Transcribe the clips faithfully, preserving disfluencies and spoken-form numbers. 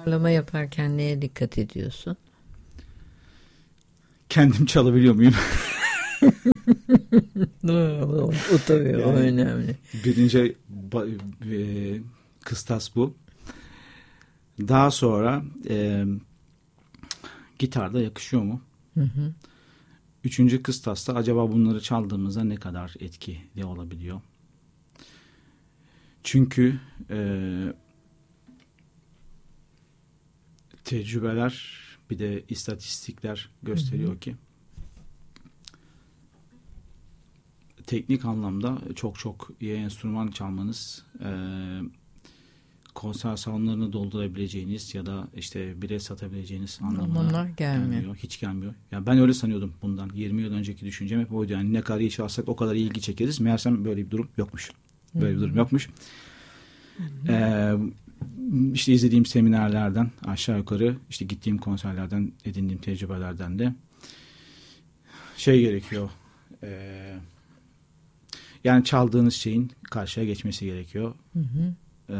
Uyarlama yaparken neye dikkat ediyorsun? Kendim çalabiliyor muyum? O tabii yani, o önemli. Birinci e, kıstas bu. Daha sonra e, gitarda yakışıyor mu? Hı hı. Üçüncü kıstasta acaba bunları çaldığımızda ne kadar etkili olabiliyor? Çünkü e, tecrübeler bir de istatistikler gösteriyor hı hı. ki teknik anlamda çok çok iyi enstrüman çalmanız e, konser salonlarını doldurabileceğiniz ya da işte bilet satabileceğiniz anlamına gelmiyor. gelmiyor. Hiç gelmiyor. Yani ben öyle sanıyordum bundan. yirmi yıl önceki düşüncem hep oydu. Yani ne kadar iyi çalsak o kadar iyi ilgi çekeriz. Meğersem böyle bir durum yokmuş. Böyle Hı-hı. bir durum yokmuş. Ee, işte izlediğim seminerlerden aşağı yukarı işte gittiğim konserlerden edindiğim tecrübelerden de şey gerekiyor. Ee, yani çaldığınız şeyin karşıya geçmesi gerekiyor. Hı hı. Ee,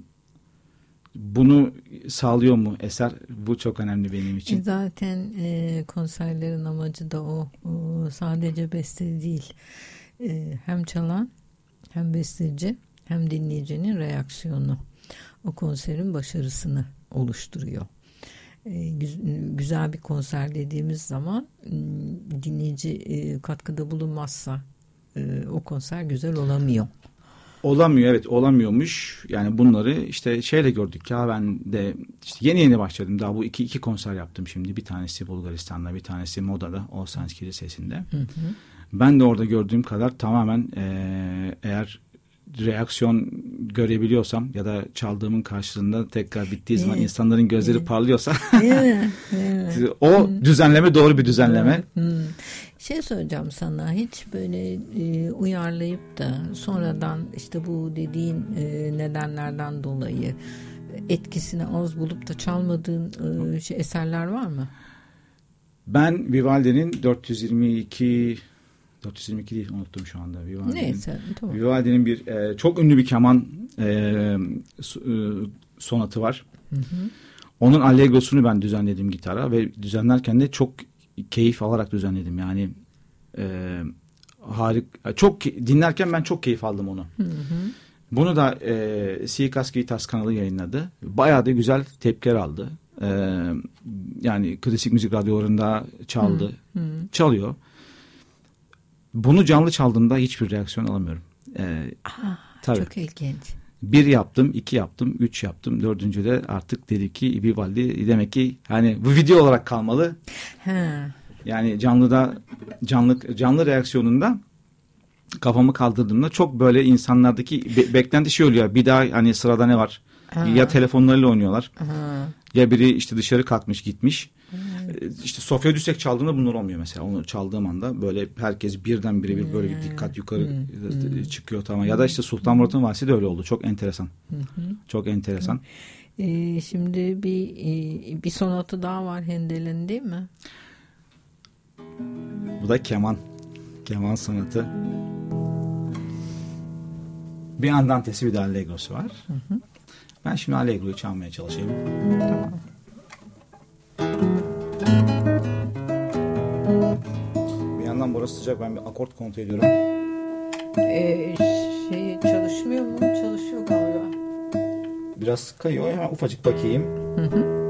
bunu sağlıyor mu eser? Bu çok önemli benim için. Zaten e, konserlerin amacı da o. o sadece beste değil. E, hem çalan hem besteci hem dinleyicinin reaksiyonu o konserin başarısını oluşturuyor. E, güzel bir konser dediğimiz zaman dinleyici e, katkıda bulunmazsa e, o konser güzel olamıyor. Olamıyor, evet, olamıyormuş. Yani bunları işte şeyle gördük ya, ben de işte yeni yeni başladım. Daha bu iki iki konser yaptım şimdi. Bir tanesi Bulgaristan'da, bir tanesi Moda'da, Olsanski Kilisesi'nde. Hı hı. Ben de orada gördüğüm kadar tamamen e, eğer reaksiyon görebiliyorsam ya da çaldığımın karşılığında tekrar bittiği zaman evet. insanların gözleri evet. parlıyorsa evet. Evet. o hmm. düzenleme doğru bir düzenleme. Hmm. Şey soracağım sana, hiç böyle e, uyarlayıp da sonradan işte bu dediğin e, nedenlerden dolayı etkisini az bulup da çalmadığın e, şey, eserler var mı? Ben Vivaldi'nin dört yüz yirmi iki dört yüz yirmi iki değil, unuttum şu anda. Vivaldi'nin, Neyse, tamam. Vivaldi'nin bir e, çok ünlü bir keman e, e, sonatı var. Hı hı. Onun Allegro'sunu ben düzenledim gitara ve düzenlerken de çok keyif alarak düzenledim. Yani e, harika, çok dinlerken ben çok keyif aldım onu. Hı hı. Bunu da e, Sikas Guitars kanalı yayınladı. Bayağı da güzel tepkiler aldı. E, yani klasik müzik radyolarında çaldı. Hı hı. Çalıyor. Bunu canlı çaldığımda hiçbir reaksiyon alamıyorum. Ee, Aa, tabii. Çok ilginç. Bir yaptım, iki yaptım, üç yaptım. Dördüncüde artık dedi ki Vivaldi demek ki hani bu video olarak kalmalı. Ha. Yani canlıda canlı canlı reaksiyonunda kafamı kaldırdığımda çok böyle insanlardaki be- beklenti şey oluyor. Bir daha hani sırada ne var? Ha. Ya telefonlarıyla oynuyorlar. Ha. Ya biri işte dışarı kalkmış gitmiş. Hmm. İşte Sofya Düsek çaldığımda bunlar olmuyor mesela. Onu çaldığım anda böyle herkes birden bire bir böyle bir dikkat yukarı hmm. çıkıyor tamam. Ya da işte Sultan Murat'ın Valsi de öyle oldu. Çok enteresan. Hmm. Çok enteresan. Ee, şimdi bir bir sonatı daha var Handel'in, değil mi? Bu da keman. Keman sonatı. Bir andantesi, bir de allegrosu var. Hı hı. Ben şimdi allegroyu çalmaya çalışayım. Tamam. Bir yandan burası sıcak, ben bir akort kontrol ediyorum. Ee, şey çalışmıyor mu? Çalışıyor galiba. Biraz kayıyor, hemen ufacık bakayım. Hı hı.